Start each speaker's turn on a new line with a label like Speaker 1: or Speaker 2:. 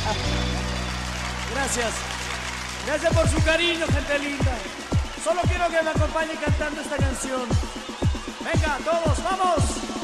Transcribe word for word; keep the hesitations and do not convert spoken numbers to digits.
Speaker 1: Gracias. Gracias por su cariño, gente linda. Solo quiero que me acompañe cantando esta canción. Venga, todos, vamos.